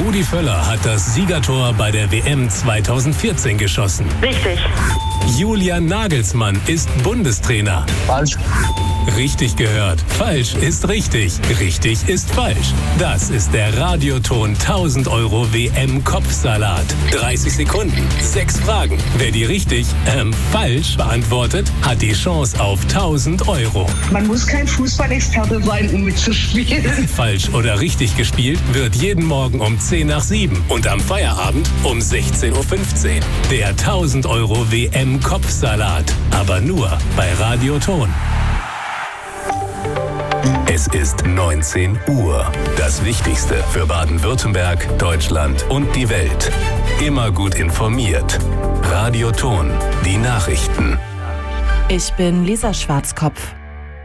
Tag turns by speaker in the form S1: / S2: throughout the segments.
S1: Rudi Völler hat das Siegertor bei der WM 2014 geschossen.
S2: Richtig.
S1: Julian Nagelsmann ist Bundestrainer.
S3: Falsch.
S1: Richtig gehört. Falsch ist richtig. Richtig ist falsch. Das ist der Radioton 1000 € WM-Kopfsalat. 30 Sekunden, 6 Fragen. Wer die richtig, falsch beantwortet, hat die Chance auf 1000 €.
S2: Man muss kein Fußballexperte sein, um mitzuspielen.
S1: Falsch oder richtig gespielt wird jeden Morgen um 10 nach 7 und am Feierabend um 16:15 Uhr. Der 1000 € WM-Kopfsalat. Aber nur bei Radioton. Es ist 19 Uhr. Das Wichtigste für Baden-Württemberg, Deutschland und die Welt. Immer gut informiert. Radioton. Die Nachrichten.
S4: Ich bin Lisa Schwarzkopf.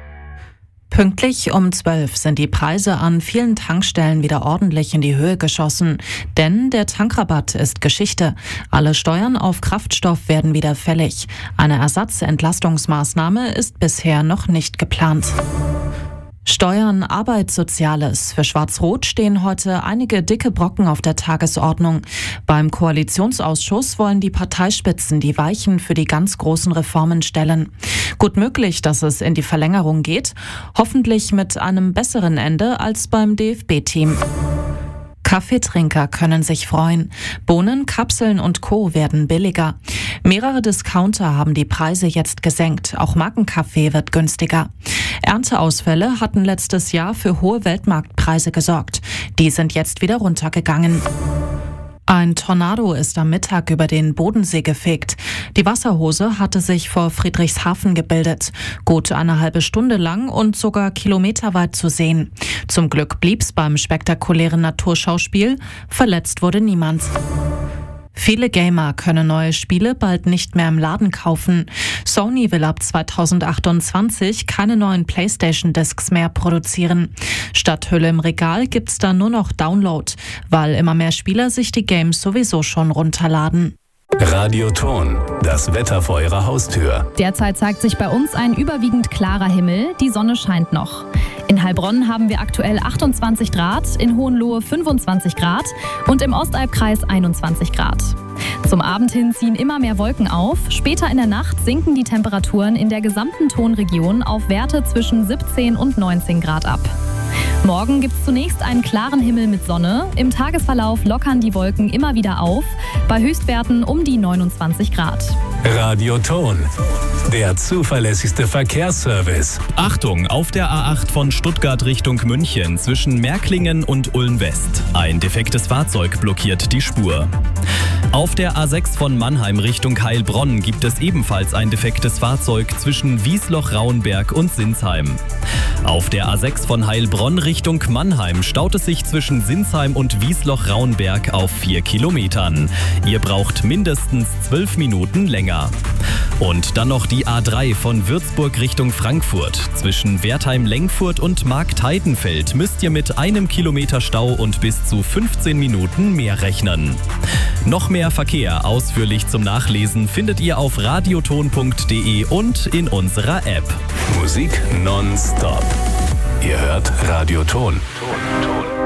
S4: Pünktlich um 12 sind die Preise an vielen Tankstellen wieder ordentlich in die Höhe geschossen. Denn der Tankrabatt ist Geschichte. Alle Steuern auf Kraftstoff werden wieder fällig. Eine Ersatzentlastungsmaßnahme ist bisher noch nicht geplant. Steuern, Arbeit, Soziales. Für Schwarz-Rot stehen heute einige dicke Brocken auf der Tagesordnung. Beim Koalitionsausschuss wollen die Parteispitzen die Weichen für die ganz großen Reformen stellen. Gut möglich, dass es in die Verlängerung geht, hoffentlich mit einem besseren Ende als beim DFB-Team. Kaffeetrinker können sich freuen. Bohnen, Kapseln und Co. werden billiger. Mehrere Discounter haben die Preise jetzt gesenkt. Auch Markenkaffee wird günstiger. Ernteausfälle hatten letztes Jahr für hohe Weltmarktpreise gesorgt. Die sind jetzt wieder runtergegangen. Ein Tornado ist am Mittag über den Bodensee gefegt. Die Wasserhose hatte sich vor Friedrichshafen gebildet. Gut eine halbe Stunde lang und sogar kilometerweit zu sehen. Zum Glück blieb's beim spektakulären Naturschauspiel. Verletzt wurde niemand. Viele Gamer können neue Spiele bald nicht mehr im Laden kaufen. Sony will ab 2028 keine neuen PlayStation-Discs mehr produzieren. Statt Hülle im Regal gibt's dann nur noch Download, weil immer mehr Spieler sich die Games sowieso schon runterladen.
S1: Radioton. Das Wetter vor Ihrer Haustür.
S5: Derzeit zeigt sich bei uns ein überwiegend klarer Himmel. Die Sonne scheint noch. In Heilbronn haben wir aktuell 28 Grad, in Hohenlohe 25 Grad und im Ostalbkreis 21 Grad. Zum Abend hin ziehen immer mehr Wolken auf. Später in der Nacht sinken die Temperaturen in der gesamten Tonregion auf Werte zwischen 17 und 19 Grad ab. Morgen gibt es zunächst einen klaren Himmel mit Sonne. Im Tagesverlauf lockern die Wolken immer wieder auf, bei Höchstwerten um die 29 Grad.
S1: Radioton. Der zuverlässigste Verkehrsservice.
S6: Achtung, auf der A8 von Stuttgart Richtung München zwischen Märklingen und Ulm-West. Ein defektes Fahrzeug blockiert die Spur. Auf der A6 von Mannheim Richtung Heilbronn gibt es ebenfalls ein defektes Fahrzeug zwischen Wiesloch-Rauenberg und Sinsheim. Auf der A6 von Heilbronn Richtung Mannheim staut es sich zwischen Sinsheim und Wiesloch-Rauenberg auf 4 Kilometern. Ihr braucht mindestens 12 Minuten länger. Und dann noch die A3 von Würzburg Richtung Frankfurt. Zwischen Wertheim-Lengfurt und Marktheidenfeld müsst ihr mit 1 Kilometer Stau und bis zu 15 Minuten mehr rechnen. Noch mehr Verkehr ausführlich zum Nachlesen findet ihr auf radioton.de und in unserer App.
S1: Musik nonstop. Ihr hört Radioton.